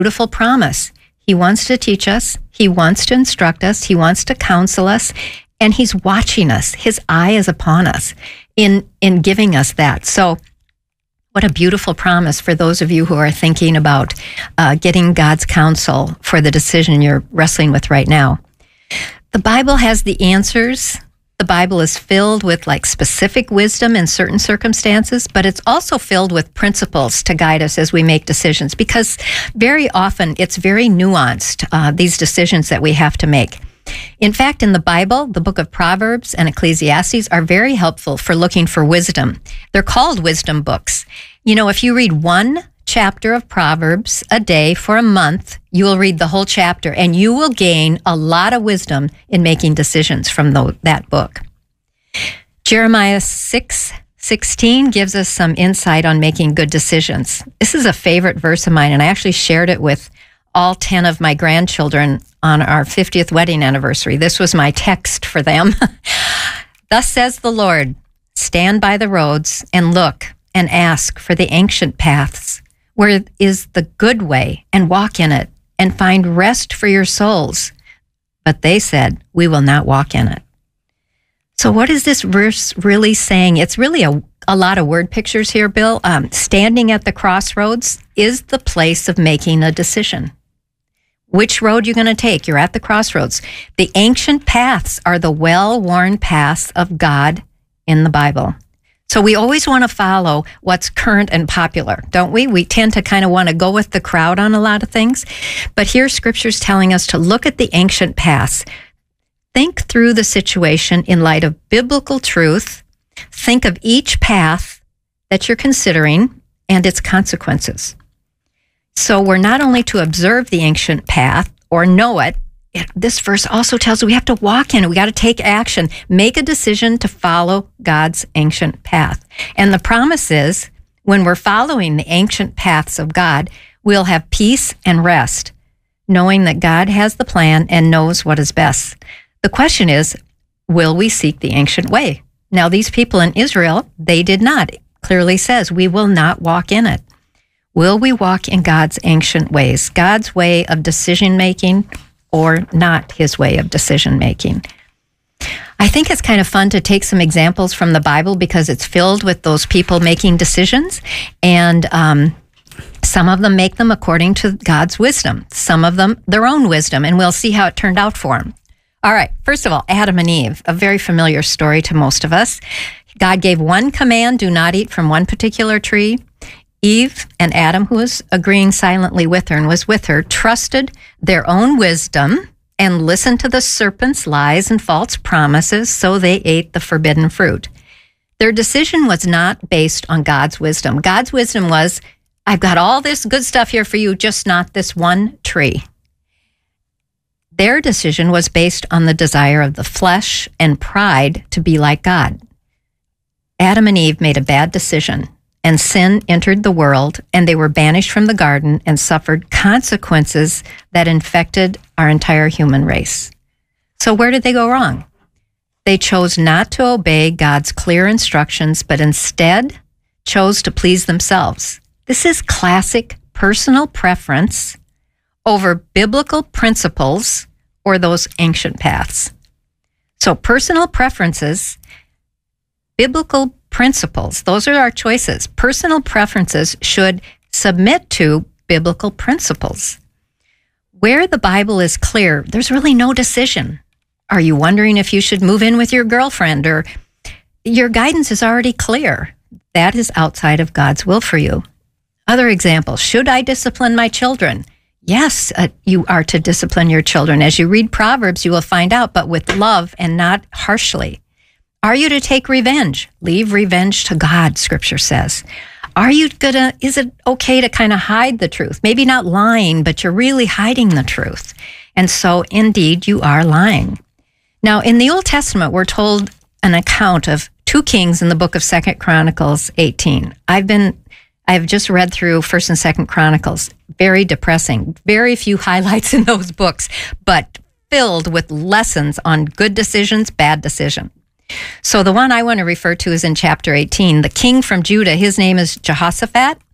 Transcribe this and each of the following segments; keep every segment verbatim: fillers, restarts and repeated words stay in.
beautiful promise. He wants to teach us. He wants to instruct us. He wants to counsel us. And he's watching us. His eye is upon us in, in giving us that. So what a beautiful promise for those of you who are thinking about uh, getting God's counsel for the decision you're wrestling with right now. The Bible has the answers. The Bible is filled with like specific wisdom in certain circumstances, but it's also filled with principles to guide us as we make decisions, because very often it's very nuanced, uh, these decisions that we have to make. In fact, in the Bible, the book of Proverbs and Ecclesiastes are very helpful for looking for wisdom. They're called wisdom books. You know, if you read one chapter of Proverbs a day for a month, you will read the whole chapter and you will gain a lot of wisdom in making decisions from the, that book. Jeremiah six sixteen gives us some insight on making good decisions. This is a favorite verse of mine, and I actually shared it with all ten of my grandchildren on our fiftieth wedding anniversary. This was my text for them. Thus says the Lord, stand by the roads and look and ask for the ancient paths, where is the good way, and walk in it, and find rest for your souls. But they said, we will not walk in it. So what is this verse really saying? It's really a, a lot of word pictures here, Bill. Um, standing at the crossroads is the place of making a decision. Which road you're going to take? You're at the crossroads. The ancient paths are the well-worn paths of God in the Bible. So we always want to follow what's current and popular, don't we? We tend to kind of want to go with the crowd on a lot of things. But here Scripture's telling us to look at the ancient paths. Think through the situation in light of biblical truth. Think of each path that you're considering and its consequences. So we're not only to observe the ancient path or know it, it this verse also tells us we have to walk in it. We got to take action, make a decision to follow God's ancient path. And the promise is when we're following the ancient paths of God, we'll have peace and rest, knowing that God has the plan and knows what is best. The question is, will we seek the ancient way? Now, these people in Israel, they did not. It clearly says we will not walk in it. Will we walk in God's ancient ways, God's way of decision-making, or not his way of decision-making? I think it's kind of fun to take some examples from the Bible because it's filled with those people making decisions, and um, some of them make them according to God's wisdom, some of them their own wisdom, and we'll see how it turned out for them. All right, first of all, Adam and Eve, a very familiar story to most of us. God gave one command, do not eat from one particular tree. Eve and Adam, who was agreeing silently with her and was with her, trusted their own wisdom and listened to the serpent's lies and false promises, so they ate the forbidden fruit. Their decision was not based on God's wisdom. God's wisdom was, I've got all this good stuff here for you, just not this one tree. Their decision was based on the desire of the flesh and pride to be like God. Adam and Eve made a bad decision, and sin entered the world, and they were banished from the garden and suffered consequences that infected our entire human race. So where did they go wrong? They chose not to obey God's clear instructions, but instead chose to please themselves. This is classic personal preference over biblical principles or those ancient paths. So personal preferences, biblical principles, those are our choices. Personal preferences should submit to biblical principles. Where the Bible is clear, there's really no decision. Are you wondering if you should move in with your girlfriend, or your guidance is already clear? That is outside of God's will for you. Other examples, should I discipline my children? Yes, uh, you are to discipline your children. As you read Proverbs, you will find out, but with love and not harshly. Are you to take revenge? Leave revenge to God, Scripture says. Are you gonna, is it okay to kind of hide the truth? Maybe not lying, but you're really hiding the truth. And so, indeed, you are lying. Now, in the Old Testament, we're told an account of two kings in the book of Second Chronicles eighteen. I've been, I've just read through First and Second Chronicles. Very depressing. Very few highlights in those books, but filled with lessons on good decisions, bad decision. So the one I want to refer to is in chapter eighteen. The king from Judah, his name is Jehoshaphat,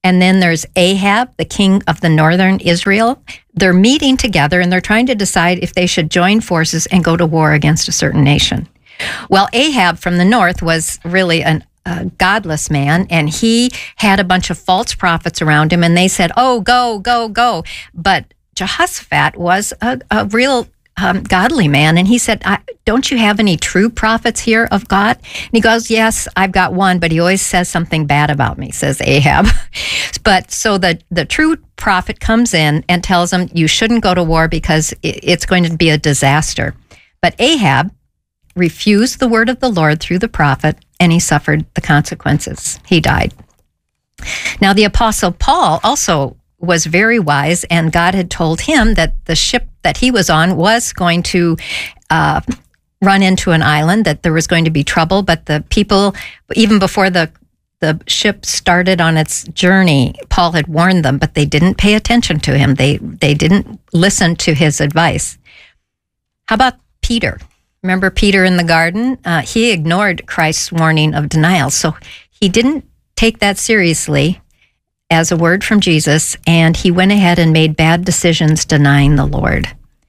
And then there's Ahab, the king of the northern Israel. They're meeting together and they're trying to decide if they should join forces and go to war against a certain nation. Well, Ahab from the north was really an a godless man, and he had a bunch of false prophets around him, and they said, oh, go, go, go. But Jehoshaphat was a, a real um, godly man, and he said, I, don't you have any true prophets here of God? And he goes, yes, I've got one, but he always says something bad about me, says Ahab. But so the, the true prophet comes in and tells him, you shouldn't go to war because it, it's going to be a disaster. But Ahab refused the word of the Lord through the prophet, and he suffered the consequences. He died. Now, the Apostle Paul also was very wise, and God had told him that the ship that he was on was going to uh, run into an island, that there was going to be trouble, but the people, even before the the ship started on its journey, Paul had warned them, but they didn't pay attention to him. They, they didn't listen to his advice. How about Peter? Remember Peter in the garden? Uh, he ignored Christ's warning of denial. So he didn't take that seriously as a word from Jesus, and he went ahead and made bad decisions denying the Lord.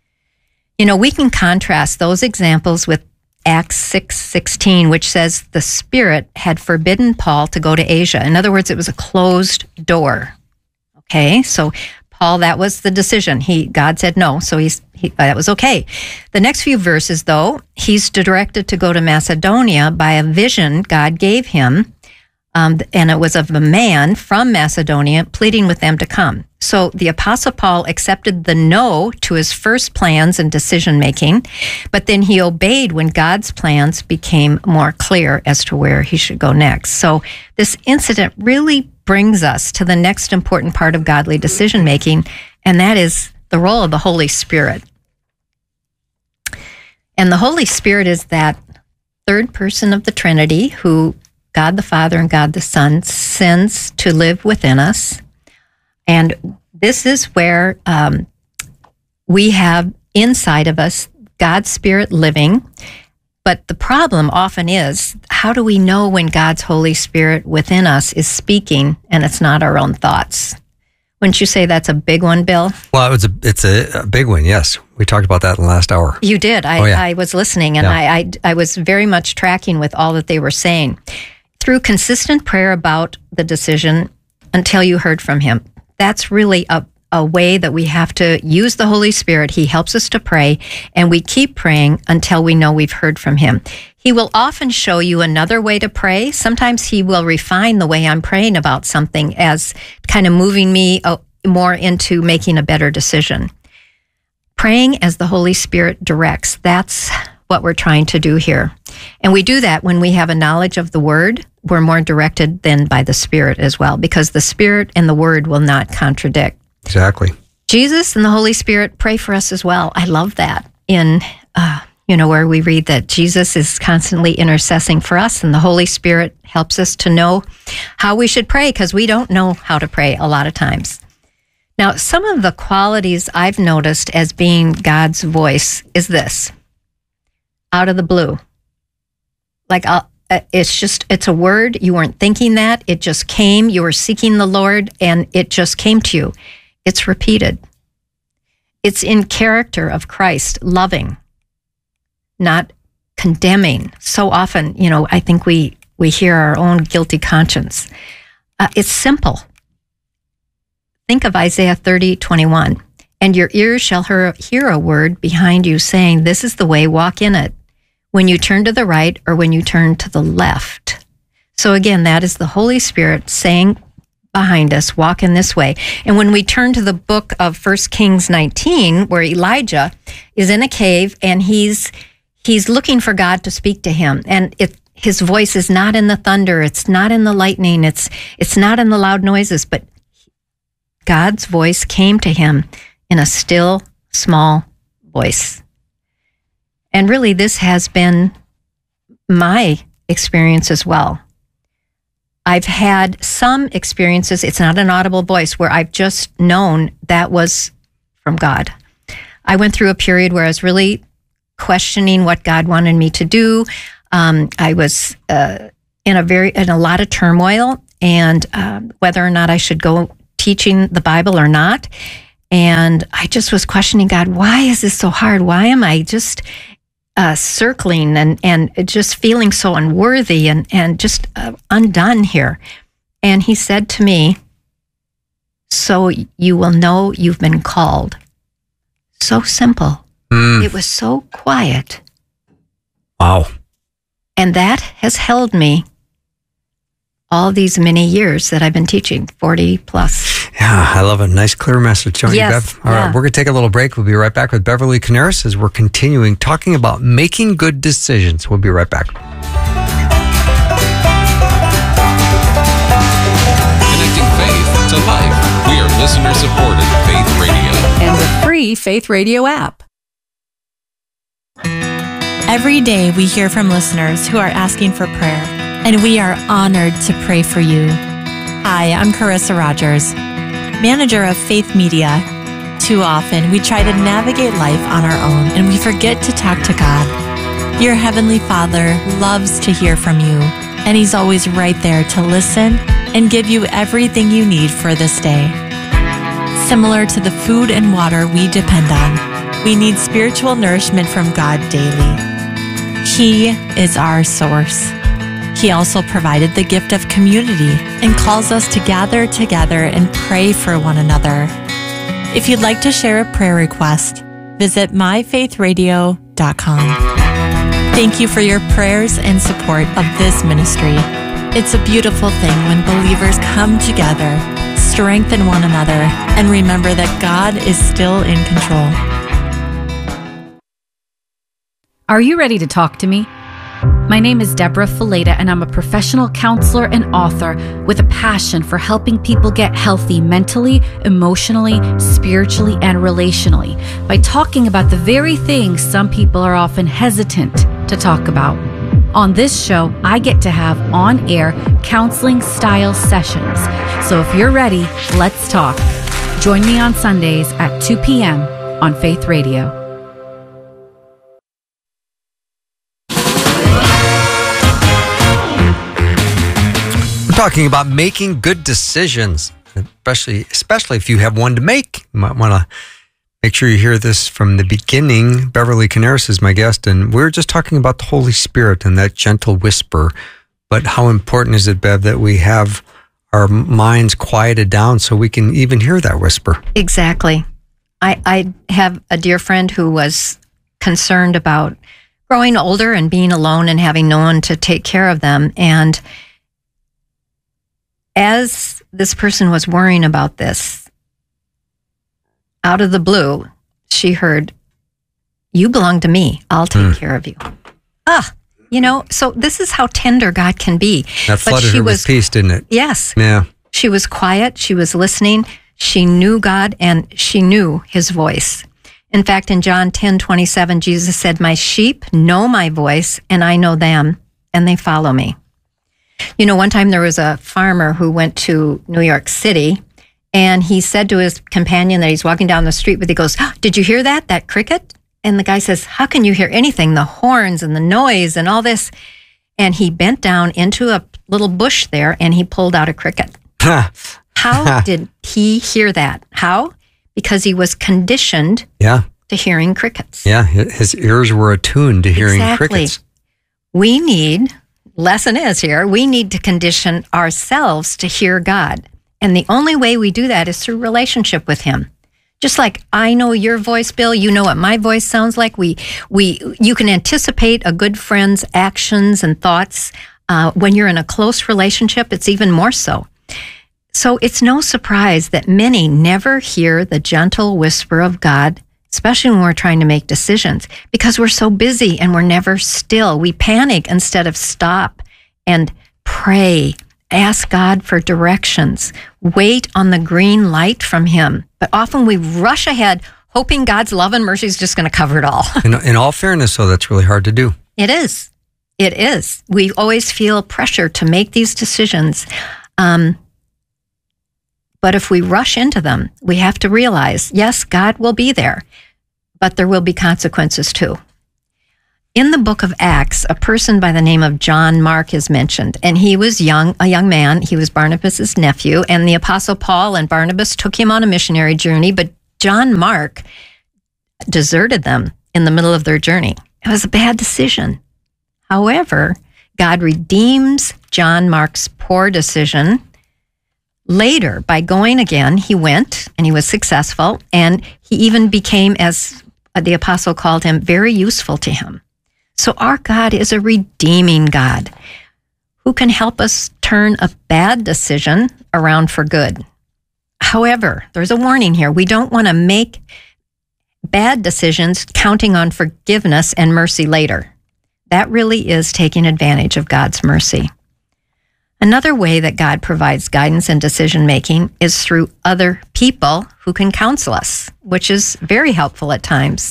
You know, we can contrast those examples with Acts six sixteen, which says the Spirit had forbidden Paul to go to Asia. In other words, it was a closed door. Okay, so Paul, that was the decision. He God said no, so he's he, that was okay. The next few verses, though, he's directed to go to Macedonia by a vision God gave him, um, and it was of a man from Macedonia pleading with them to come. So the Apostle Paul accepted the no to his first plans and decision-making, but then he obeyed when God's plans became more clear as to where he should go next. So this incident really brings us to the next important part of godly decision-making, and that is the role of the Holy Spirit. And the Holy Spirit is that third person of the Trinity who God the Father and God the Son sends to live within us. And this is where um, we have inside of us God's Spirit living. But the problem often is, how do we know when God's Holy Spirit within us is speaking and it's not our own thoughts? Wouldn't you say that's a big one, Bill? Well, it's a, it's a, a big one, yes. We talked about that in the last hour. You did. I, oh, yeah. I was listening, and yeah. I, I, I was very much tracking with all that they were saying. Through consistent prayer about the decision until you heard from him. That's really a, a way that we have to use the Holy Spirit. He helps us to pray, and we keep praying until we know we've heard from him. He will often show you another way to pray. Sometimes he will refine the way I'm praying about something as kind of moving me more into making a better decision. Praying as the Holy Spirit directs, that's what we're trying to do here. And we do that when we have a knowledge of the Word. We're more directed than by the Spirit as well, because the Spirit and the Word will not contradict. Exactly. Jesus and the Holy Spirit pray for us as well. I love that in, uh, you know, where we read that Jesus is constantly intercessing for us, and the Holy Spirit helps us to know how we should pray, because we don't know how to pray a lot of times. Now, some of the qualities I've noticed as being God's voice is this: out of the blue. Like, I'll, it's just, it's a word. You weren't thinking that. It just came. You were seeking the Lord, and it just came to you. It's repeated. It's in character of Christ, loving, not condemning. So often, you know, I think we, we hear our own guilty conscience. Uh, it's simple. Think of Isaiah thirty twenty-one. And your ears shall hear, hear a word behind you saying, this is the way, walk in it. When you turn to the right or when you turn to the left. So again, that is the Holy Spirit saying behind us, walk in this way. And when we turn to the book of First Kings nineteen, where Elijah is in a cave and he's he's looking for God to speak to him. And it, his voice is not in the thunder, it's not in the lightning, it's it's not in the loud noises, but God's voice came to him in a still, small voice. And really, this has been my experience as well. I've had some experiences, it's not an audible voice, where I've just known that was from God. I went through a period where I was really questioning what God wanted me to do. Um, I was uh, in a very in a lot of turmoil, and uh, whether or not I should go teaching the Bible or not. And I just was questioning God, why is this so hard? Why am I just uh, circling and, and just feeling so unworthy and, and just uh, undone here? And he said to me, so you will know you've been called. So simple. Mm. It was so quiet. Wow. And that has held me all these many years that I've been teaching, forty plus. Yeah, I love a nice, clear message, don't yes, you, Bev? All yeah. right, we're going to take a little break. We'll be right back with Beverly Canaris as we're continuing talking about making good decisions. We'll be right back. Connecting faith to life. We are listener-supported Faith Radio. And the free Faith Radio app. Every day we hear from listeners who are asking for prayer, and we are honored to pray for you. Hi, I'm Carissa Rogers, manager of Faith Media. Too often, we try to navigate life on our own, and we forget to talk to God. Your Heavenly Father loves to hear from you, and He's always right there to listen and give you everything you need for this day. Similar to the food and water we depend on, we need spiritual nourishment from God daily. He is our source. He also provided the gift of community and calls us to gather together and pray for one another. If you'd like to share a prayer request, visit my faith radio dot com. Thank you for your prayers and support of this ministry. It's a beautiful thing when believers come together, strengthen one another, and remember that God is still in control. Are you ready to talk to me? My name is Deborah Fileta, and I'm a professional counselor and author with a passion for helping people get healthy mentally, emotionally, spiritually, and relationally by talking about the very things some people are often hesitant to talk about. On this show, I get to have on-air counseling-style sessions. So if you're ready, let's talk. Join me on Sundays at two p.m. on Faith Radio. Talking about making good decisions, especially especially if you have one to make. You might want to make sure you hear this from the beginning. Beverly Canaris is my guest, and we're just talking about the Holy Spirit and that gentle whisper. But how important is it, Bev, that we have our minds quieted down so we can even hear that whisper? Exactly. I, I have a dear friend who was concerned about growing older and being alone and having no one to take care of them. And as this person was worrying about this, out of the blue, she heard, "You belong to me. I'll take mm. care of you." Ah, you know, so this is how tender God can be. That flooded her with peace, didn't it? Yes. Yeah. She was quiet. She was listening. She knew God, and she knew His voice. In fact, in John ten twenty-seven, Jesus said, "My sheep know my voice, and I know them, and they follow me." You know, one time there was a farmer who went to New York City, and he said to his companion that he's walking down the street with, he goes, oh, "Did you hear that, that cricket?" And the guy says, "How can you hear anything? The horns and the noise and all this." And he bent down into a little bush there, and he pulled out a cricket. How did he hear that? How? Because he was conditioned yeah. to hearing crickets. Yeah, his ears were attuned to hearing exactly. crickets. We need... lesson is here, we need to condition ourselves to hear God. And the only way we do that is through relationship with Him. Just like I know your voice, Bill, you know what my voice sounds like. We, we, you can anticipate a good friend's actions and thoughts. Uh, when you're in a close relationship, it's even more so. So it's no surprise that many never hear the gentle whisper of God, especially when we're trying to make decisions, because we're so busy and we're never still. We panic instead of stop and pray, ask God for directions, wait on the green light from Him. But often we rush ahead, hoping God's love and mercy is just going to cover it all. in, in all fairness, though, that's really hard to do. It is. It is. We always feel pressure to make these decisions. Um, but if we rush into them, we have to realize, yes, God will be there, but there will be consequences too. In the book of Acts, a person by the name of John Mark is mentioned, and he was young, a young man. He was Barnabas's nephew, and the Apostle Paul and Barnabas took him on a missionary journey, but John Mark deserted them in the middle of their journey. It was a bad decision. However, God redeems John Mark's poor decision. Later, by going again, he went, and he was successful, and he even became, as the apostle called him, very useful to him. So our God is a redeeming God who can help us turn a bad decision around for good. However, there's a warning here. We don't want to make bad decisions counting on forgiveness and mercy later. That really is taking advantage of God's mercy. Another way that God provides guidance in decision-making is through other people who can counsel us, which is very helpful at times.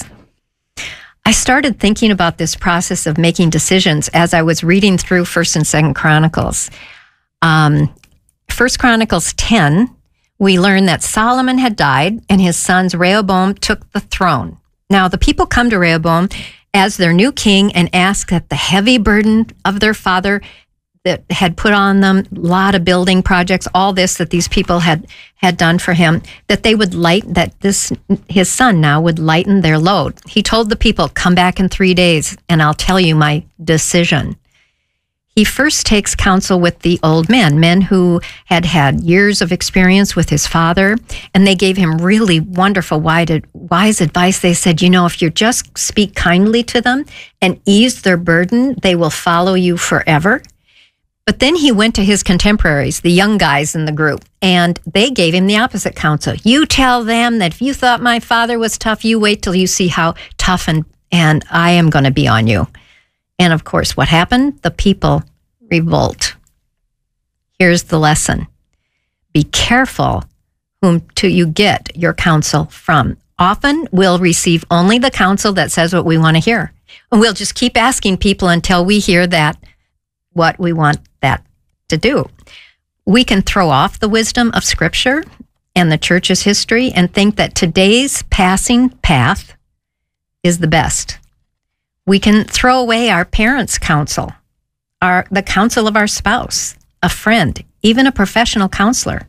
I started thinking about this process of making decisions as I was reading through First and Second Chronicles. Um, First Chronicles ten, we learn that Solomon had died and his sons Rehoboam took the throne. Now, the people come to Rehoboam as their new king and ask that the heavy burden of their father that had put on them, a lot of building projects, all this that these people had had done for him, that they would light, that this, his son now would lighten their load. He told the people, come back in three days and I'll tell you my decision. He first takes counsel with the old men, men who had had years of experience with his father, and they gave him really wonderful, wise advice. They said, you know, if you just speak kindly to them and ease their burden, they will follow you forever. But then he went to his contemporaries, the young guys in the group, and they gave him the opposite counsel. You tell them that if you thought my father was tough, you wait till you see how tough and, and I am going to be on you. And of course, what happened? The people revolt. Here's the lesson. Be careful whom to you get your counsel from. Often we'll receive only the counsel that says what we want to hear. And we'll just keep asking people until we hear that what we want that to do. We can throw off the wisdom of Scripture and the church's history and think that today's passing path is the best. We can throw away our parents' counsel, our the counsel of our spouse, a friend, even a professional counselor.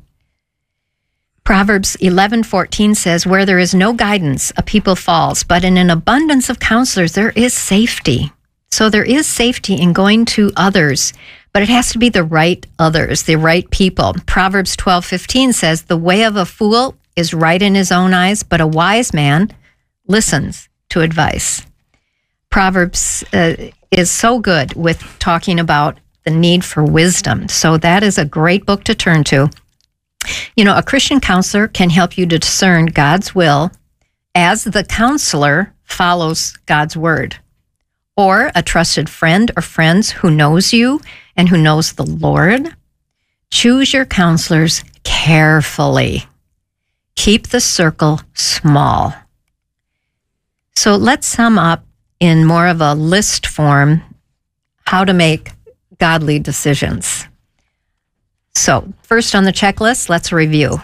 Proverbs eleven fourteen says, where there is no guidance, a people falls, but in an abundance of counselors, there is safety. So there is safety in going to others, but it has to be the right others, the right people. Proverbs twelve fifteen says, the way of a fool is right in his own eyes, but a wise man listens to advice. Proverbs uh, is so good with talking about the need for wisdom. So that is a great book to turn to. You know, a Christian counselor can help you to discern God's will as the counselor follows God's word. Or a trusted friend or friends who knows you and who knows the Lord. Choose your counselors carefully. Keep the circle small. So let's sum up in more of a list form how to make godly decisions. So first on the checklist, let's review.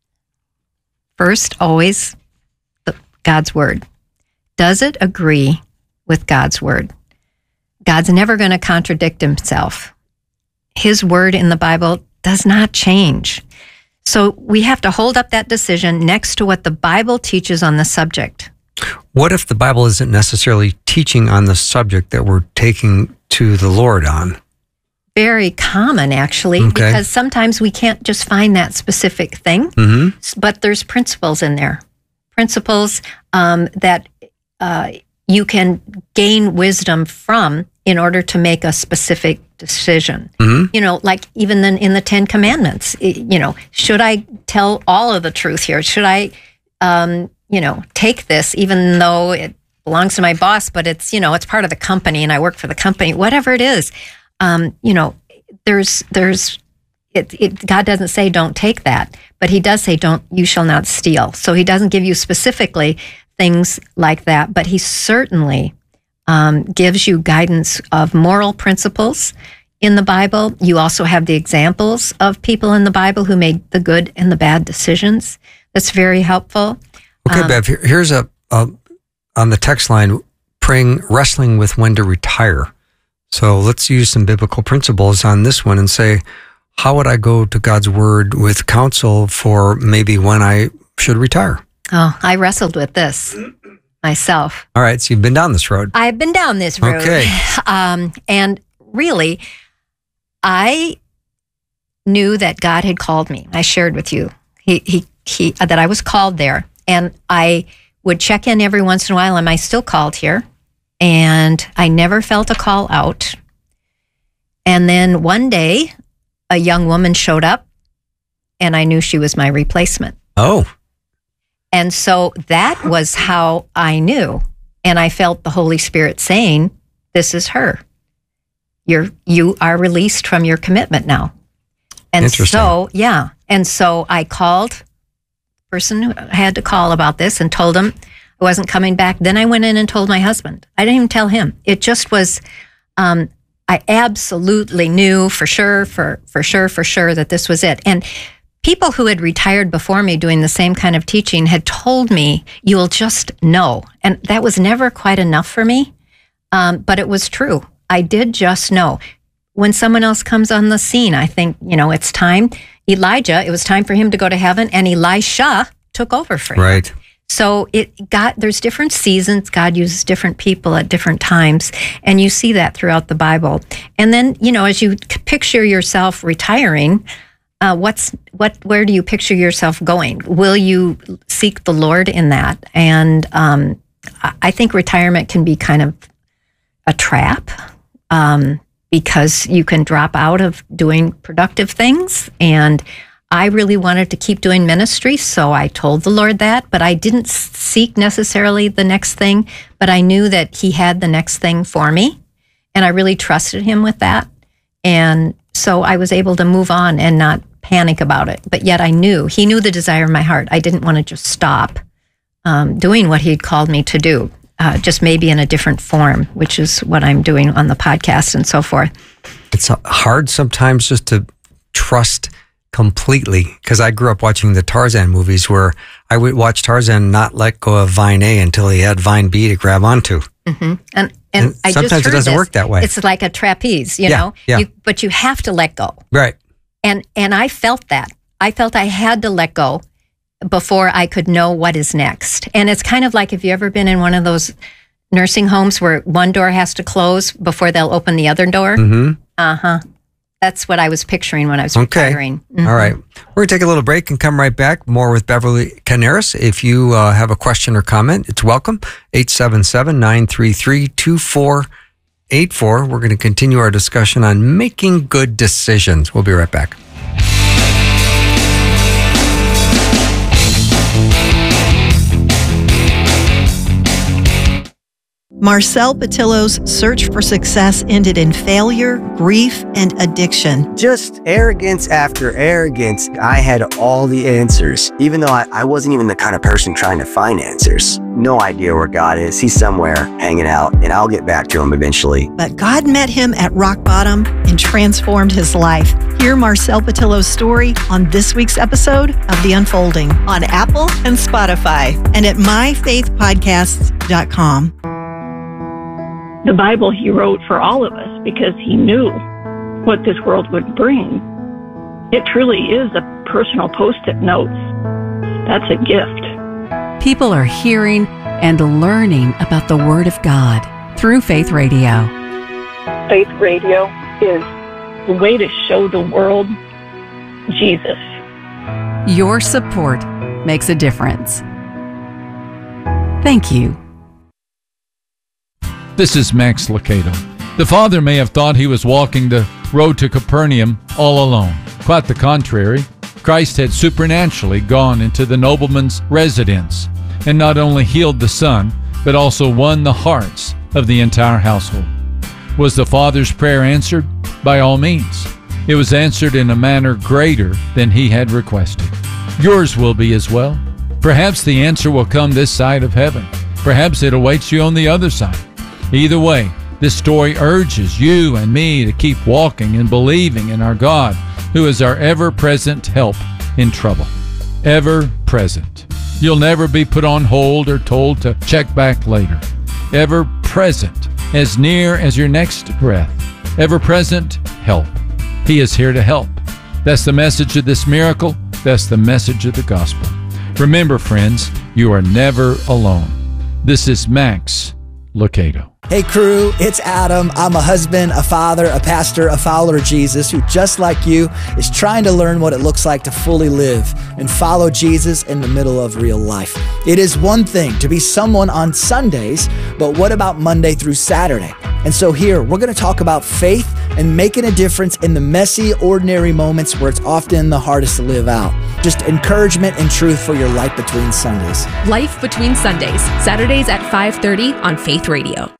First, always the, God's word. Does it agree with God's word? God's never going to contradict himself. His word in the Bible does not change. So we have to hold up that decision next to what the Bible teaches on the subject. What if the Bible isn't necessarily teaching on the subject that we're taking to the Lord on? Very common, actually, Okay. because sometimes we can't just find that specific thing, Mm-hmm. but there's principles in there. Principles um, that uh, you can gain wisdom from in order to make a specific decision. Mm-hmm. You know, like even then in the Ten Commandments, it- you know, should I tell all of the truth here? Should I, um, you know, take this even though it belongs to my boss, but it's, you know, it's part of the company and I work for the company, whatever it is. Um, you know, there's, there's, it, it, God doesn't say don't take that, but he does say don't, you shall not steal. So he doesn't give you specifically things like that, but he certainly um, gives you guidance of moral principles in the Bible. You also have the examples of people in the Bible who made the good and the bad decisions. That's very helpful. Okay, Um, Bev, here, here's a, a, on the text line, praying, wrestling with when to retire. So let's use some biblical principles on this one and say, how would I go to God's word with counsel for maybe when I should retire? Oh, I wrestled with this myself. All right, so you've been down this road. I've been down this road. Okay. Um, and really, I knew that God had called me. I shared with you he, he, he, that I was called there. And I would check in every once in a while. Am I still called here? And I never felt a call out. And then one day, a young woman showed up, and I knew she was my replacement. Oh. And so that was how I knew. And I felt the Holy Spirit saying, this is her. You're, you are released from your commitment now. And so, yeah. And so I called the person who had to call about this and told him I wasn't coming back. Then I went in and told my husband. I didn't even tell him. It just was, um, I absolutely knew for sure, for, for sure, for sure that this was it. And people who had retired before me doing the same kind of teaching had told me, you'll just know. And that was never quite enough for me. Um, but it was true. I did just know. When someone else comes on the scene, I think, you know, it's time. Elijah, it was time for him to go to heaven, and Elisha took over for him. Right. So it got, there's different seasons. God uses different people at different times. And you see that throughout the Bible. And then, you know, as you picture yourself retiring, uh, what's, what, where do you picture yourself going? Will you seek the Lord in that? And um, I think retirement can be kind of a trap. Um, because you can drop out of doing productive things. And I really wanted to keep doing ministry, so I told the Lord that, but I didn't seek necessarily the next thing, but I knew that He had the next thing for me, and I really trusted Him with that. And so I was able to move on and not panic about it, but yet I knew, He knew the desire of my heart. I didn't want to just stop um, doing what He'd called me to do. Uh, just maybe in a different form, which is what I'm doing on the podcast and so forth. It's hard sometimes just to trust completely, because I grew up watching the Tarzan movies where I would watch Tarzan not let go of Vine A until he had Vine B to grab onto. Mm-hmm. And, and, and I sometimes just it doesn't this. work that way. It's like a trapeze, you yeah, know, yeah. You, but you have to let go. Right. And and I felt that. I felt I had to let go before I could know what is next. And it's kind of like, if you ever been in one of those nursing homes where one door has to close bufore they'll open the other door. Mm-hmm. Uh-huh. That's what I was picturing when I was okay. retiring. Mm-hmm. All right. We're going to take a little break and come right back. More with Beverly Canaris. If you uh, have a question or comment, it's welcome. eight seven seven, nine three three, two four eight four. We're going to continue our discussion on making good decisions. We'll be right back. Marcel Patillo's search for success ended in failure, grief, and addiction. Just arrogance after arrogance. I had all the answers, even though I, I wasn't even the kind of person trying to find answers. No idea where God is. He's somewhere hanging out, and I'll get back to him eventually. But God met him at rock bottom and transformed his life. Hear Marcel Patillo's story on this week's episode of The Unfolding on Apple and Spotify and at my faith podcasts dot com. The Bible He wrote for all of us because He knew what this world would bring. It truly is a personal post-it notes. That's a gift. People are hearing and learning about the Word of God through Faith Radio. Faith Radio is the way to show the world Jesus. Your support makes a difference. Thank you. This is Max Lucado. The father may have thought he was walking the road to Capernaum all alone. Quite the contrary. Christ had supernaturally gone into the nobleman's residence and not only healed the son, but also won the hearts of the entire household. Was the father's prayer answered? By all means. It was answered in a manner greater than he had requested. Yours will be as well. Perhaps the answer will come this side of heaven. Perhaps it awaits you on the other side. Either way, this story urges you and me to keep walking and believing in our God, who is our ever-present help in trouble. Ever present. You'll never be put on hold or told to check back later. Ever present, as near as your next breath. Ever present help. He is here to help. That's the message of this miracle. That's the message of the gospel. Remember, friends, you are never alone. This is Max Lucado. Hey crew, it's Adam. I'm a husband, a father, a pastor, a follower of Jesus who, just like you, is trying to learn what it looks like to fully live and follow Jesus in the middle of real life. It is one thing to be someone on Sundays, but what about Monday through Saturday? And so here, we're going to talk about faith and making a difference in the messy, ordinary moments where it's often the hardest to live out. Just encouragement and truth for your life between Sundays. Life Between Sundays, Saturdays at five thirty on Faith Radio.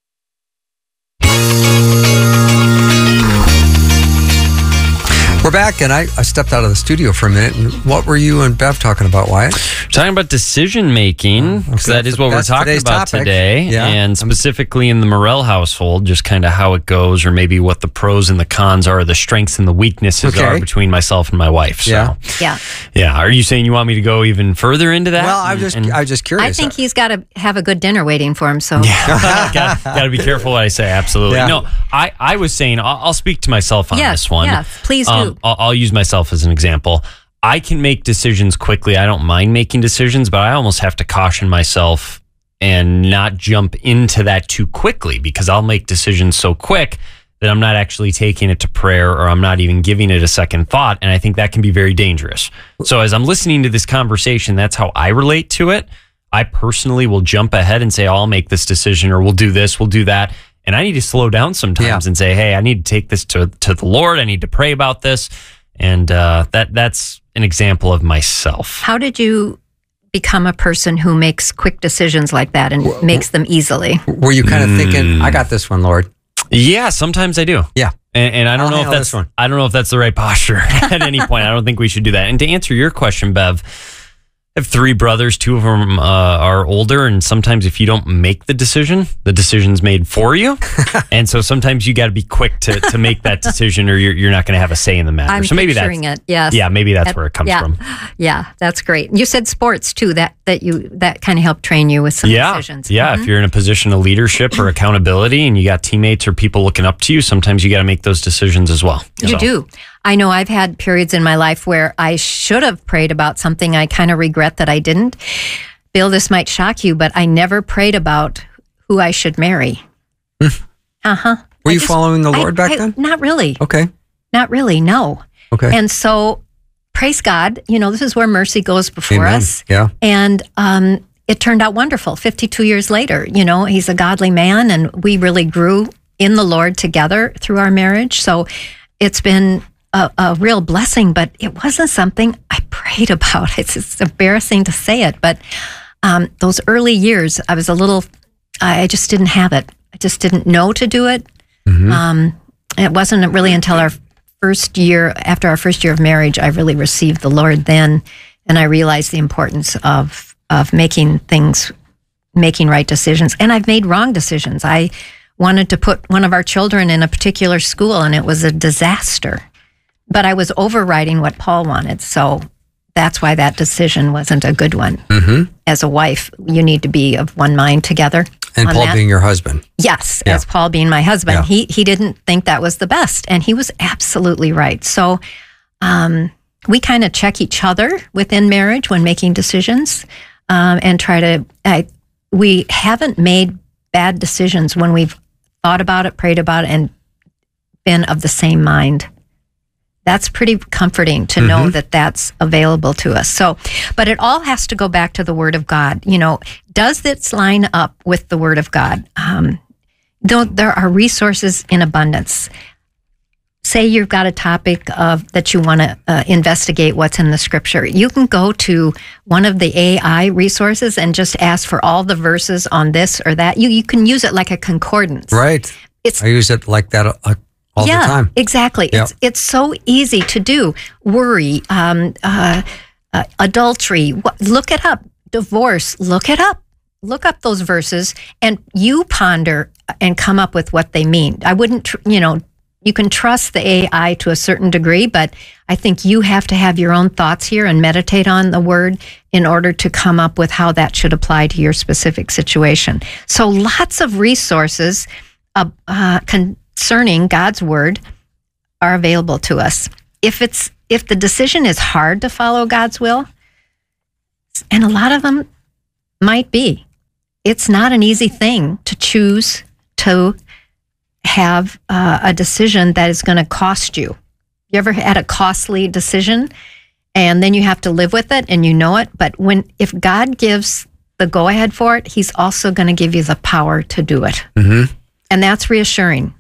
We're back, and I, I stepped out of the studio for a minute. And what were you and Bev talking about, Wyatt? Talking about decision making, because Okay, that is so what we're that's talking today's about topic. today, Yeah. and specifically in the Morell household, just kind of how it goes, or maybe what the pros and the cons are, the strengths and the weaknesses Okay. are between myself and my wife. So, Yeah. Yeah. yeah. Are you saying you want me to go even further into that? Well, I'm just, And- I was just curious. I think he's got to have a good dinner waiting for him. So got, got to be careful what I say. Absolutely. Yeah. No, I, I was saying, I'll, I'll speak to myself on Yes, this one. yes, please do. Um, I'll, I'll use myself as an example. I can make decisions quickly. I don't mind making decisions, but I almost have to caution myself and not jump into that too quickly, because I'll make decisions so quick that I'm not actually taking it to prayer, or I'm not even giving it a second thought. And I think that can be very dangerous. So as I'm listening to this conversation, that's how I relate to it. I personally will jump ahead and say, oh, I'll make this decision, or we'll do this, we'll do that. And I need to slow down sometimes Yeah. and say, hey, I need to take this to, to the Lord. I need to pray about this. And uh, that that's an example of myself. how did you become a person who makes quick decisions like that and makes them easily? Were you kind of thinking, I got this one, Lord? Yeah, sometimes I do. Yeah. And, and I don't I'll know if handle that's this one. I don't know if that's the right posture at any point. I don't think we should do that. And to answer your question, Bev, I have three brothers. Two of them uh, are older, and sometimes if you don't make the decision, the decision's made for you. And so sometimes you got to be quick to, to make that decision, or you're you're not going to have a say in the matter. I'm so maybe that's picturing it. Yes. yeah, maybe that's That- where it comes yeah. from. Yeah, that's great. You said sports too. That that you that kind of helped train you with some yeah, decisions. yeah. Mhm. If you're in a position of leadership or accountability, and you got teammates or people looking up to you, sometimes you got to make those decisions as well. You So- do. I know I've had periods in my life where I should have prayed about something. I kind of regret that I didn't. Bill, this might shock you, but I never prayed about who I should marry. uh huh. Were you following the Lord back then? Not really. Okay. Not really. No. Okay. And so, praise God. You know, this is where mercy goes before Amen. us. Yeah. And um, it turned out wonderful. fifty-two years later, you know, he's a godly man, and we really grew in the Lord together through our marriage. So it's been a, a real blessing, but it wasn't something I prayed about. It's, it's embarrassing to say it, but um, those early years, I was a little, I just didn't have it. I just didn't know to do it. Mm-hmm. Um, it wasn't really until our first year, after our first year of marriage, I really received the Lord then, and I realized the importance of of making things, making right decisions. And I've made wrong decisions. I wanted to put one of our children in a particular school, and it was a disaster. But I was overriding what Paul wanted, so that's why that decision wasn't a good one. Mm-hmm. As a wife, you need to be of one mind together. And on Paul that. being your husband. Yes, Yeah. as Paul being my husband. Yeah. He he didn't think that was the best, and he was absolutely right. So um, we kind of check each other within marriage when making decisions, um, and try to. I, we haven't made bad decisions when we've thought about it, prayed about it, and been of the same mind. That's pretty comforting to know Mhm. that that's available to us. So, but it all has to go back to the Word of God. You know, does this line up with the Word of God? Um, though there are resources in abundance. Say you've got a topic of that you want to uh, investigate what's in the Scripture. You can go to one of the A I resources and just ask for all the verses on this or that. You you can use it like a concordance. Right. It's I use it like that uh, all yeah, the time. exactly. Yep. It's it's so easy to do. Worry, um, uh, uh, adultery. What, look it up. Divorce. Look it up. Look up those verses, and you ponder and come up with what they mean. I wouldn't, tr- you know, you can trust the A I to a certain degree, but I think you have to have your own thoughts here and meditate on the word in order to come up with how that should apply to your specific situation. So lots of resources uh, uh, concerning God's word are available to us. If it's if the decision is hard to follow God's will, and a lot of them might be, it's not an easy thing to choose to have uh, a decision that is going to cost you. You ever had a costly decision and then you have to live with it and you know it? But when if God gives the go-ahead for it, he's also going to give you the power to do it. Mm-hmm. And that's reassuring.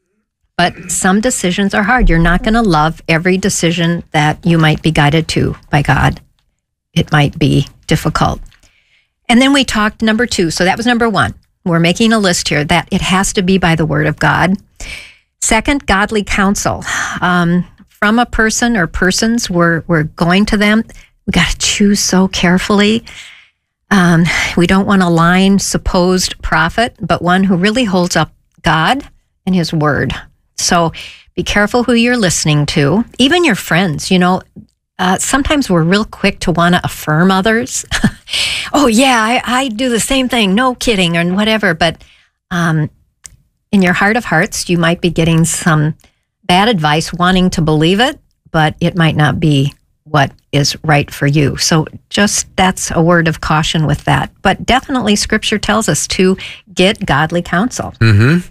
But some decisions are hard. You're not going to love every decision that you might be guided to by God. It might be difficult. And then we talked number two. So that was number one. We're making a list here that it has to be by the word of God. Second, godly counsel. Um, from a person or persons, we're, we're going to them. We got to choose so carefully. Um, we don't want a lying supposed prophet, but one who really holds up God and his word. So be careful who you're listening to. Even your friends, you know, uh, sometimes we're real quick to want to affirm others. Oh, yeah, I, I do the same thing. No kidding, or whatever. But um, in your heart of hearts, you might be getting some bad advice, wanting to believe it, but it might not be what is right for you. So just that's a word of caution with that. But definitely Scripture tells us to get godly counsel. Mm-hmm.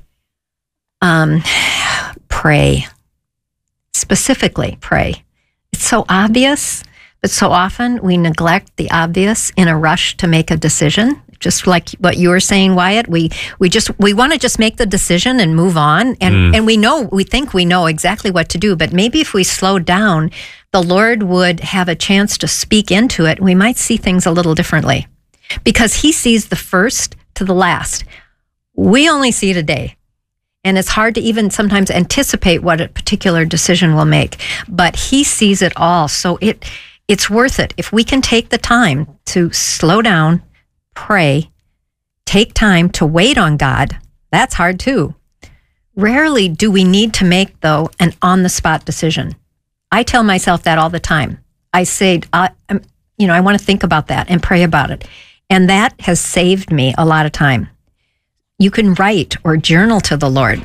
Um, pray. Specifically, pray. It's so obvious, but so often we neglect the obvious in a rush to make a decision. Just like what you were saying, Wyatt, we we just we want to just make the decision and move on, and mm. and we know we think we know exactly what to do, but maybe if we slow down, the Lord would have a chance to speak into it. We might see things a little differently, because He sees the first to the last. We only see today, and it's hard to even sometimes anticipate what a particular decision will make. But He sees it all, so it it's worth it if we can take the time to slow down. Pray, take time to wait on God. That's hard too. Rarely do we need to make, though, an on-the-spot decision. I tell myself that all the time. I say, I, I'm, you know, I want to think about that and pray about it. And that has saved me a lot of time. You can write or journal to the Lord.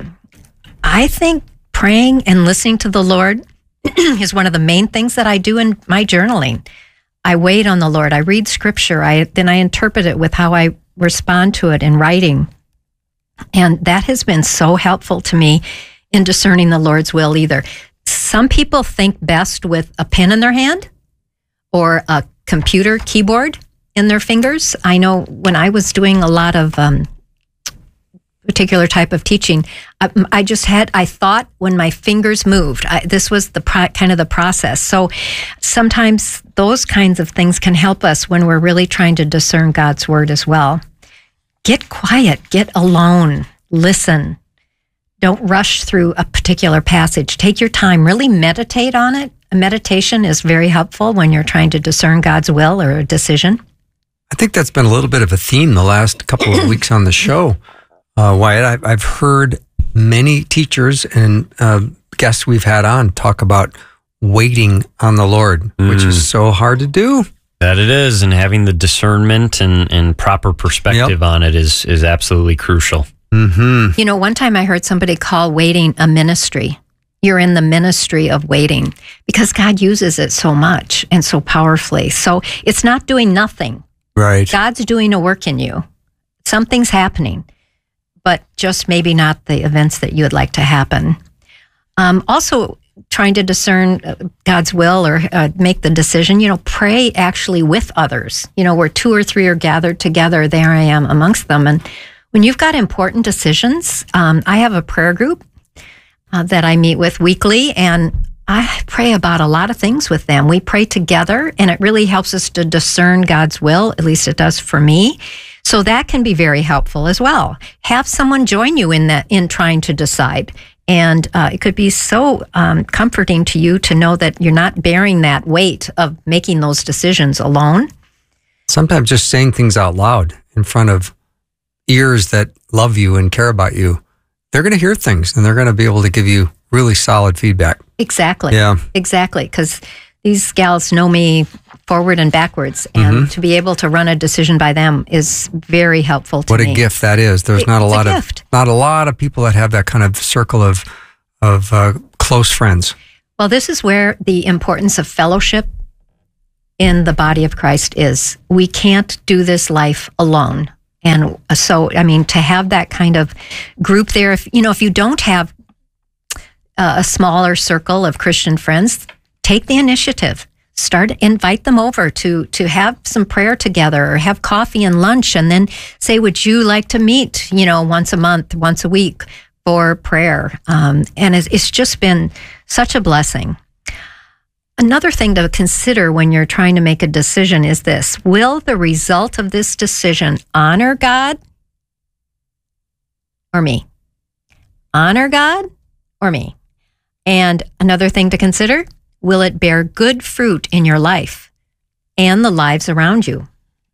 I think praying and listening to the Lord is one of the main things that I do in my journaling. I wait on the Lord. I read Scripture. I then I interpret it with how I respond to it in writing. And that has been so helpful to me in discerning the Lord's will either. Some people think best with a pen in their hand or a computer keyboard in their fingers. I know when I was doing a lot of um, particular type of teaching, I, I just had, I thought when my fingers moved, I, this was the pro, kind of the process. So sometimes those kinds of things can help us when we're really trying to discern God's word as well. Get quiet, get alone, listen. Don't rush through a particular passage. Take your time, really meditate on it. A meditation is very helpful when you're trying to discern God's will or a decision. I think that's been a little bit of a theme the last couple of weeks on the show. Uh, Wyatt, I've, I've heard many teachers and uh, guests we've had on talk about waiting on the Lord, mm. which is so hard to do. That it is, and having the discernment and, and proper perspective yep. on it is is absolutely crucial. Mm-hmm. You know, one time I heard somebody call waiting a ministry. You're in the ministry of waiting because God uses it so much and so powerfully. So it's not doing nothing. Right. God's doing a work in you. Something's happening, but just maybe not the events that you would like to happen. Um, also, trying to discern God's will or uh, make the decision, you know, pray actually with others. You know, where two or three are gathered together, there I am amongst them. And when you've got important decisions, um, I have a prayer group uh, that I meet with weekly, and I pray about a lot of things with them. We pray together, and it really helps us to discern God's will, at least it does for me. So that can be very helpful as well. Have someone join you in that, in trying to decide. And uh, it could be so um, comforting to you to know that you're not bearing that weight of making those decisions alone. Sometimes just saying things out loud in front of ears that love you and care about you, they're going to hear things and they're going to be able to give you really solid feedback. Exactly. Yeah. Exactly. Because these gals know me forward and backwards, and Mm-hmm. to be able to run a decision by them is very helpful to What me. a gift that is. There's It- not a it's a lot of gift. not a lot of people that have that kind of circle of of uh, close friends. Well, this is where the importance of fellowship in the body of Christ is. We can't do this life alone. And so, I mean, to have that kind of group there, if you know, if you don't have uh, a smaller circle of Christian friends, take the initiative. Start, invite them over to to have some prayer together, or have coffee and lunch, and then say, would you like to meet, you know, once a month, once a week for prayer? Um, and it's, it's just been such a blessing. Another thing to consider when you're trying to make a decision is this: will the result of this decision honor God or me? Honor God or me? And another thing to consider: will it bear good fruit in your life and the lives around you?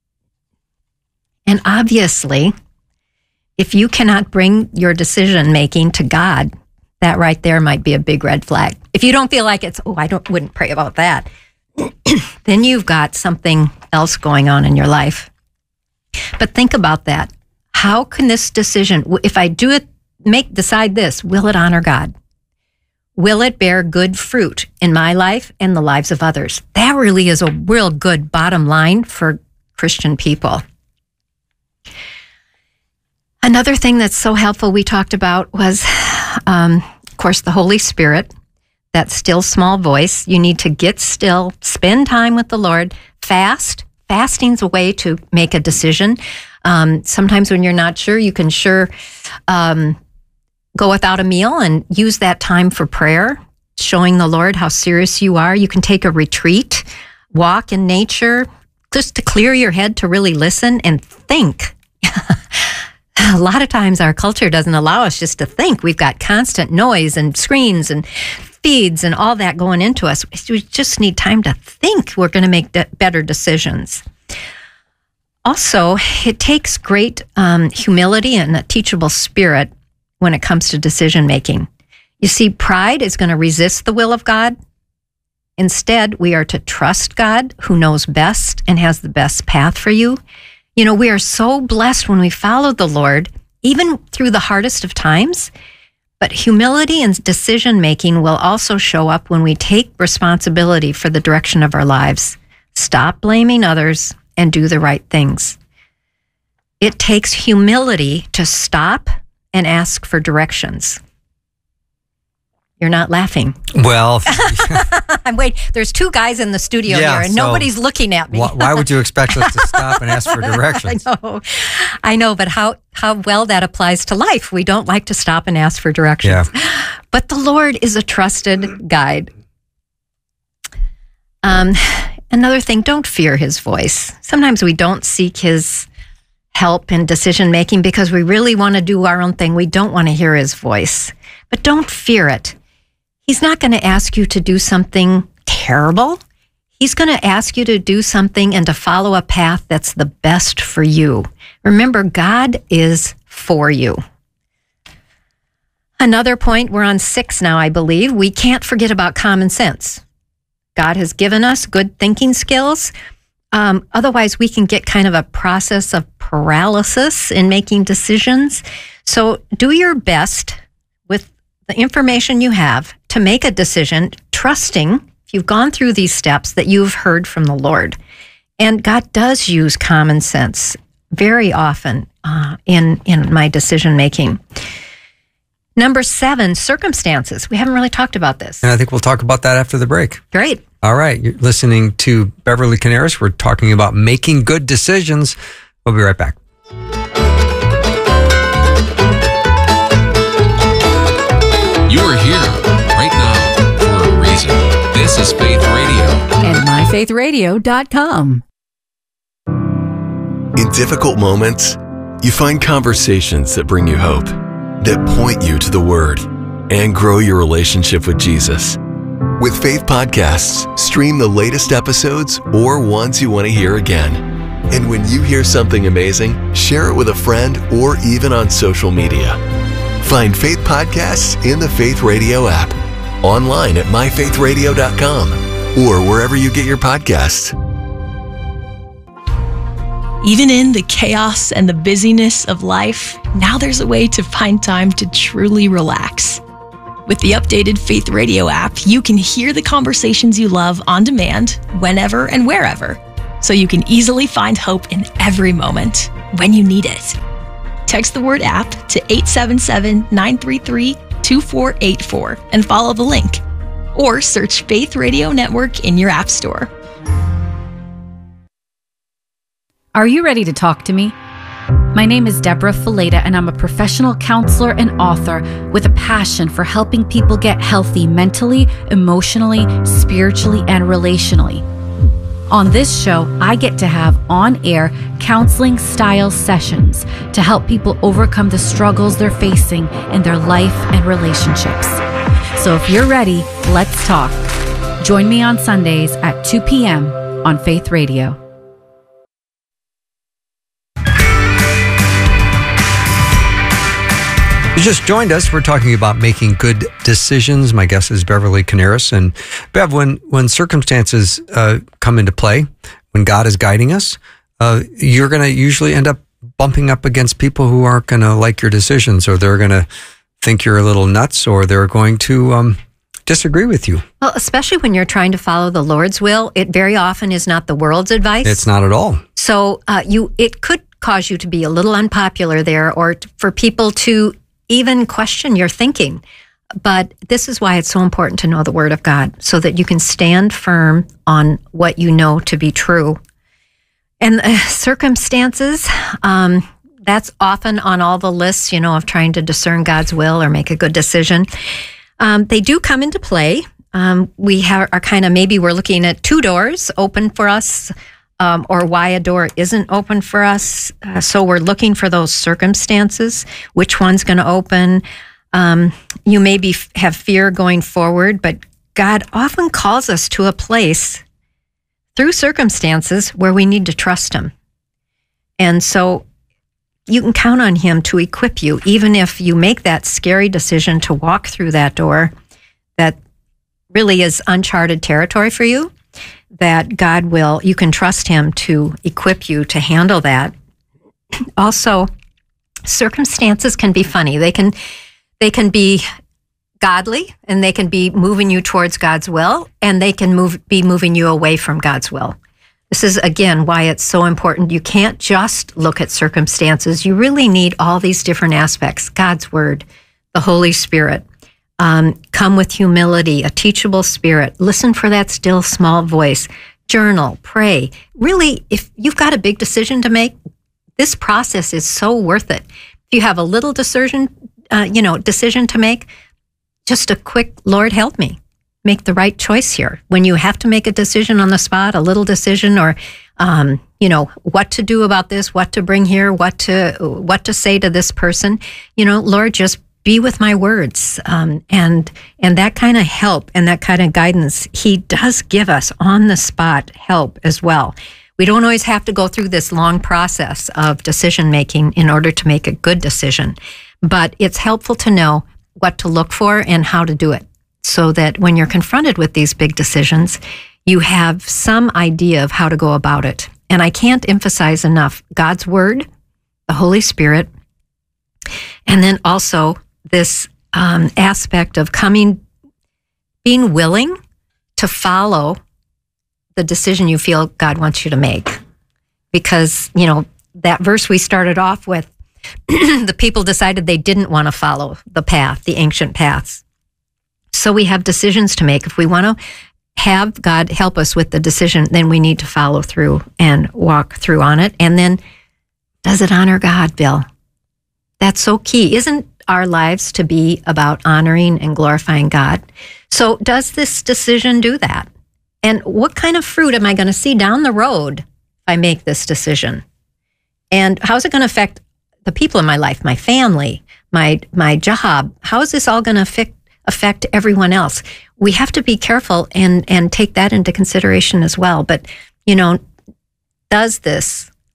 And obviously, if you cannot bring your decision making to God, that right there might be a big red flag. If you don't feel like it's, oh, I don't wouldn't pray about that, then you've got something else going on in your life. But think about that. How can this decision, if I do it, make decide this, will it honor God? Will it bear good fruit in my life and the lives of others? That really is a real good bottom line for Christian people. Another thing that's so helpful we talked about was, um, of course, the Holy Spirit, that still small voice. You need to get still, spend time with the Lord, fast. Fasting's a way to make a decision. Um, sometimes when you're not sure, you can sure um, go without a meal and use that time for prayer, showing the Lord how serious you are. You can take a retreat, walk in nature, just to clear your head, to really listen and think. A lot of times our culture doesn't allow us just to think. We've got constant noise and screens and feeds and all that going into us. We just need time to think. We're going to make de- better decisions. Also, it takes great um, humility and a teachable spirit when it comes to decision making. You see, pride is going to resist the will of God. Instead, we are to trust God, who knows best and has the best path for you. You know, we are so blessed when we follow the Lord, even through the hardest of times. But humility and decision making will also show up when we take responsibility for the direction of our lives. Stop blaming others and do the right things. It takes humility to stop and ask for directions. You're not laughing. Well, I'm wait. There's two guys in the studio Yeah, here, and so nobody's looking at me. why, why would you expect us to stop and ask for directions? I know, I know, but how how well that applies to life. We don't like to stop and ask for directions. Yeah. But the Lord is a trusted guide. Um, another thing: don't fear His voice. Sometimes we don't seek His help in decision making because we really want to do our own thing. We don't want to hear His voice, but don't fear it. He's not going to ask you to do something terrible. He's going to ask you to do something and to follow a path that's the best for you. Remember, God is for you. Another point, we're on six now, I believe. We can't forget about common sense. God has given us good thinking skills. Um, otherwise, we can get kind of a process of paralysis in making decisions. So do your best with the information you have to make a decision, trusting, if you've gone through these steps, that you've heard from the Lord. And God does use common sense very often uh, in, in my decision making. Number seven, circumstances. We haven't really talked about this. And I think we'll talk about that after the break. Great. All right. You're listening to Beverly Canaris. We're talking about making good decisions. We'll be right back. You are here right now for a reason. This is Faith Radio. And my faith radio dot com. In difficult moments, you find conversations that bring you hope, that point you to the Word, and grow your relationship with Jesus. With Faith Podcasts, stream the latest episodes or ones you want to hear again. And when you hear something amazing, share it with a friend or even on social media. Find Faith Podcasts in the Faith Radio app, online at my faith radio dot com, or wherever you get your podcasts. Even in the chaos and the busyness of life, now there's a way to find time to truly relax. With the updated Faith Radio app, you can hear the conversations you love on demand, whenever and wherever, so you can easily find hope in every moment when you need it. Text the word app to eight seven seven, nine three three, two four eight four and follow the link. Or search Faith Radio Network in your app store. Are you ready to talk to me? My name is Deborah Fileta, and I'm a professional counselor and author with a passion for helping people get healthy mentally, emotionally, spiritually, and relationally. On this show, I get to have on-air counseling-style sessions to help people overcome the struggles they're facing in their life and relationships. So if you're ready, let's talk. Join me on Sundays at two p.m. on Faith Radio. You just joined us. We're talking about making good decisions. My guest is Beverly Canaris. And Bev, when, when circumstances uh, come into play, when God is guiding us, uh, you're going to usually end up bumping up against people who aren't going to like your decisions, or they're going to think you're a little nuts, or they're going to um, disagree with you. Well, especially when you're trying to follow the Lord's will, it very often is not the world's advice. It's not at all. So uh, you, it could cause you to be a little unpopular there, or t- for people to even question your thinking. But this is why it's so important to know the Word of God, so that you can stand firm on what you know to be true. And uh, circumstances, um, that's often on all the lists, you know, of trying to discern God's will or make a good decision. Um, they do come into play. Um, we ha- are kind of, maybe we're looking at two doors open for us, Um, or why a door isn't open for us. Uh, so we're looking for those circumstances. Which one's going to open? Um, you maybe f- have fear going forward, but God often calls us to a place through circumstances where we need to trust Him. And so you can count on Him to equip you, even if you make that scary decision to walk through that door that really is uncharted territory for you. That God will, you can trust Him to equip you to handle that. Also, circumstances can be funny. They can, they can be godly, and they can be moving you towards God's will, and they can move, be moving you away from God's will. This is, again, why it's so important. You can't just look at circumstances. You really need all these different aspects: God's Word, the Holy Spirit. Um, come with humility, a teachable spirit. Listen for that still small voice. Journal, pray. Really, if you've got a big decision to make, this process is so worth it. If you have a little decision, uh, you know, decision to make, just a quick, Lord, help me make the right choice here. When you have to make a decision on the spot, a little decision, or um, you know, what to do about this, what to bring here, what to what to say to this person, you know, Lord, just be with my words, um, and and that kind of help and that kind of guidance, He does give us on the spot help as well. We don't always have to go through this long process of decision making in order to make a good decision, but it's helpful to know what to look for and how to do it, so that when you're confronted with these big decisions, you have some idea of how to go about it. And I can't emphasize enough God's Word, the Holy Spirit, and then also this um, aspect of coming, being willing to follow the decision you feel God wants you to make. Because, you know, that verse we started off with, the people decided they didn't want to follow the path, the ancient paths. So we have decisions to make. If we want to have God help us with the decision, then we need to follow through and walk through on it. And then, does it honor God, Bill? That's so key. Isn't our lives to be about honoring and glorifying God? So does this decision do that? And what kind of fruit am I going to see down the road if I make this decision? And how's it going to affect the people in my life, my family, my my job? How is this all going to affect, affect everyone else? We have to be careful and, and take that into consideration as well. But, you know, does this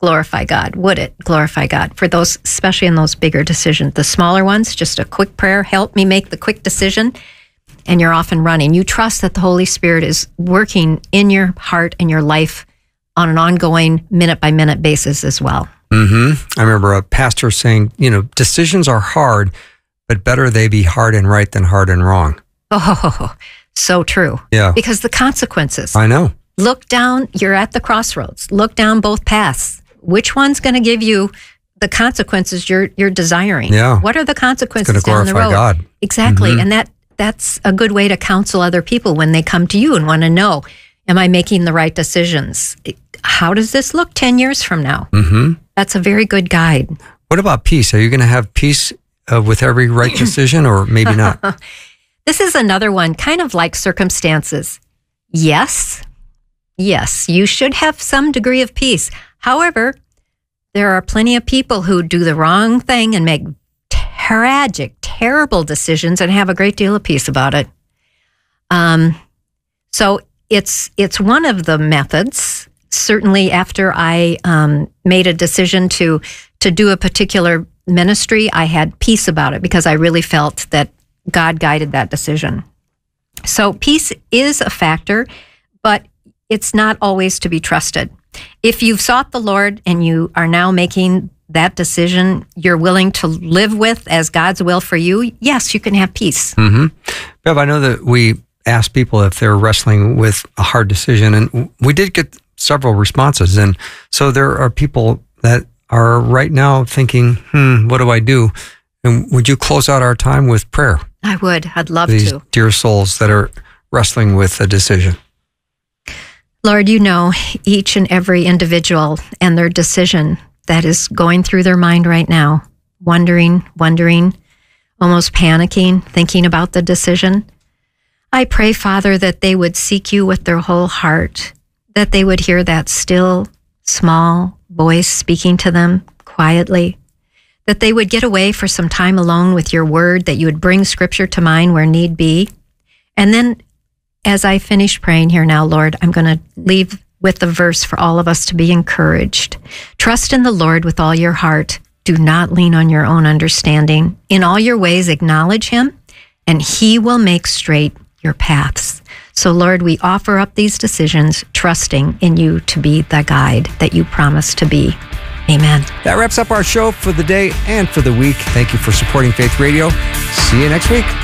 glorify God? Would it glorify God for those, especially in those bigger decisions? The smaller ones, just a quick prayer, help me make the quick decision, and you're off and running. You trust that the Holy Spirit is working in your heart and your life on an ongoing minute-by-minute basis as well. Mm-hmm. I remember a pastor saying, you know, decisions are hard, but better they be hard and right than hard and wrong. Oh, so true. Yeah. Because the consequences. I know. Look down, you're at the crossroads. Look down both paths. Which one's going to give you the consequences you're you're desiring? Yeah. What are the consequences It's gonna down the road? glorify God. Exactly. Mm-hmm. And that that's a good way to counsel other people when they come to you and want to know, am I making the right decisions? How does this look ten years from now? Mm-hmm. That's a very good guide. What about peace? Are you going to have peace uh, with every right decision, or maybe not? This is another one, kind of like circumstances. Yes, yes, you should have some degree of peace. However, there are plenty of people who do the wrong thing and make tragic, terrible decisions and have a great deal of peace about it. Um, so it's it's one of the methods. Certainly, after I um, made a decision to to do a particular ministry, I had peace about it because I really felt that God guided that decision. So peace is a factor, but it's not always to be trusted. If you've sought the Lord and you are now making that decision you're willing to live with as God's will for you, yes, you can have peace. Mm-hmm. Bev, I know that we asked people if they're wrestling with a hard decision, and we did get several responses. And so there are people that are right now thinking, hmm, what do I do? And would you close out our time with prayer? I would. I'd love These to. dear souls that are wrestling with a decision. Lord, you know each and every individual and their decision that is going through their mind right now, wondering, wondering, almost panicking, thinking about the decision. I pray, Father, that they would seek you with their whole heart, that they would hear that still, small voice speaking to them quietly, that they would get away for some time alone with your word, that you would bring scripture to mind where need be. And then as I finish praying here now, Lord, I'm going to leave with the verse for all of us to be encouraged. Trust in the Lord with all your heart. Do not lean on your own understanding. In all your ways, acknowledge him, and he will make straight your paths. So, Lord, we offer up these decisions, trusting in you to be the guide that you promised to be. Amen. That wraps up our show for the day and for the week. Thank you for supporting Faith Radio. See you next week.